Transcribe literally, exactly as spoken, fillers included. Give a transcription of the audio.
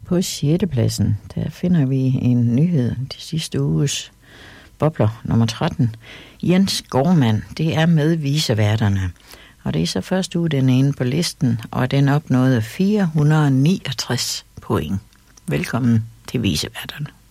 På sjette pladsen, der finder vi en nyhed de sidste uges bobler nummer tretten. Jens Gormand, det er med viceværterne. Og det er så første uge, den er inde på listen, og den opnåede fire hundrede niogtres point. Velkommen til viceværterne.